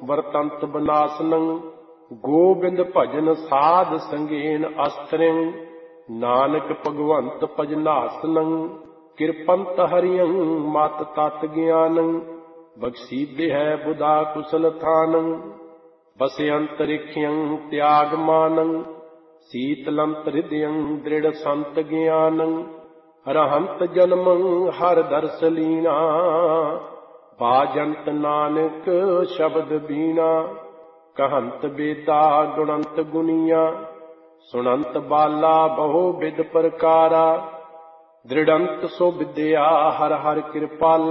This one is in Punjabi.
ਵਰਤੰਤ ਬਨਾਸਨੰ। ਗੋਬਿੰਦ ਭਜਨ ਸਾਧ ਸੰਗੇਨ ਅਸਤਰਿੰ। ਨਾਨਕ ਭਗਵੰਤ ਭਜਨਾਸਨੰ। ਕਿਰਪੰਤ ਹਰਿਯੰ ਮਤ ਤਤ ਗਿਆਨੰ। ਬਖਸ਼ੀਦੇ ਹੈ ਬੁਧਾ ਕੁਸਲ ਥਾਨੰ। ਬਸੇ ਅੰਤਰਿਖਯੰ ਤਿਆਗ ਮਾਨੰ। ਸੀਤਲੰਤ ਹਿਰਦਯੰ ਦ੍ਰਿੜ ਸੰਤ ਗਿਆਨੰ। ਰਹੰਤ ਜਨਮੰ ਹਰ ਦਰਸ ਲੀਨਾ। ਬਾਜੰਤ ਨਾਨਕ ਸ਼ਬਦ ਬੀਣਾ। ਕਹੰਤ ਬੇਤਾ ਗੁਣੰਤ ਗੁਨੀਆ। ਸੁਣੰਤ ਬਾਲਾ ਬਹੁ ਵਿਦ ਪ੍ਰਕਾਰਾ। ਦ੍ਰਿੜੰਤ ਸੋ ਵਿਦਿਆ ਹਰ ਹਰ ਕਿਰਪਾਲਾ।